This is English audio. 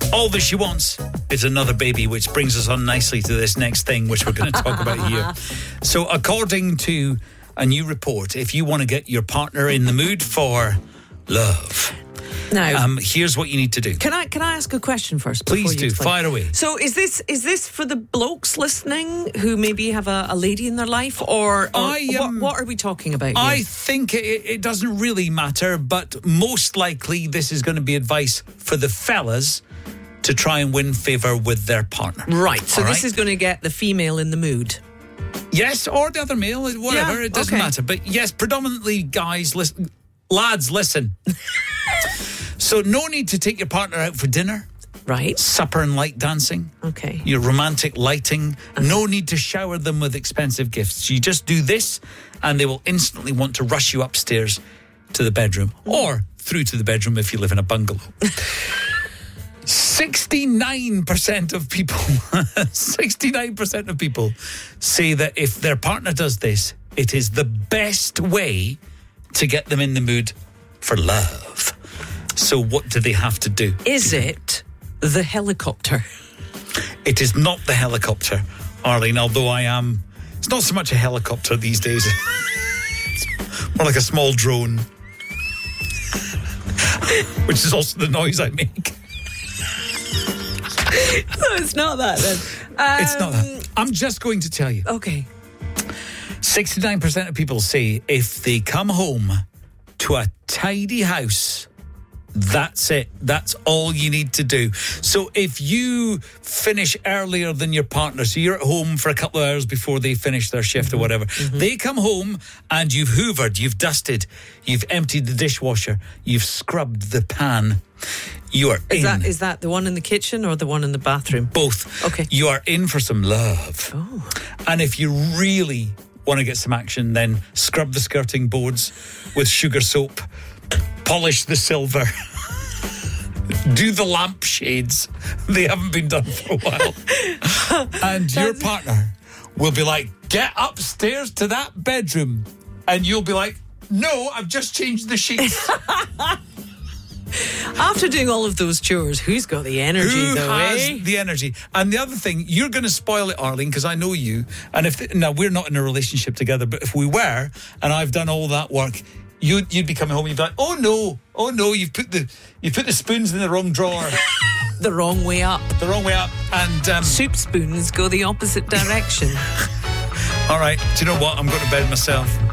All that she wants is another baby, which brings us on nicely to this next thing, which we're going to talk about here. So according to a new report, if you want to get your partner in the mood for love, now, here's what you need to do. Can I ask a question first? Please do. Fire away. So is this for the blokes listening who maybe have a lady in their life, or what are we talking about here? I think it doesn't really matter, but most likely this is going to be advice for the fellas to try and win favour with their partner. Right. So this is going to get the female in the mood. Yes, or the other male, whatever. Yeah, it doesn't matter. But yes, predominantly guys, listen. Lads, listen. So no need to take your partner out for dinner. Right. Supper and light dancing. Okay. Your romantic lighting. No need to shower them with expensive gifts. You just do this and they will instantly want to rush you upstairs to the bedroom or through to the bedroom if you live in a bungalow. 69% of people say that if their partner does this, it is the best way to get them in the mood for love. So what do they have to do? Is it the helicopter? It is not the helicopter, Arlene, although it's not so much a helicopter these days. It's more like a small drone. Which is also the noise I make. No, it's not that then. It's not that. I'm just going to tell you. Okay. 69% of people say if they come home to a tidy house, that's it. That's all you need to do. So if you finish earlier than your partner, so you're at home for a couple of hours before they finish their shift or whatever, they come home and you've hoovered, you've dusted, you've emptied the dishwasher, you've scrubbed the pan. You are in. Is that the one in the kitchen or the one in the bathroom? Both. Okay. You are in for some love. Oh. And if you really want to get some action, then scrub the skirting boards with sugar soap, polish the silver, do the lampshades. They haven't been done for a while. And your partner will be like, get upstairs to that bedroom. And you'll be like, no, I've just changed the sheets. After doing all of those chores, who's got the energy? Who has the energy? And the other thing, you're going to spoil it, Arlene, because I know you. And now we're not in a relationship together, but if we were, and I've done all that work, you'd be coming home and you'd be like, oh no, you've put the spoons in the wrong drawer. The wrong way up. And soup spoons go the opposite direction. All right, do you know what? I'm going to bed myself.